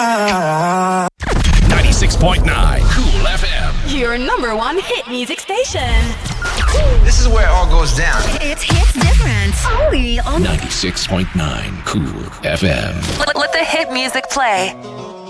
96.9 Cool FM. Your number one hit music station. This is where it all goes down. It's hits different. Only on 96.9 Cool FM. Let the hit music play.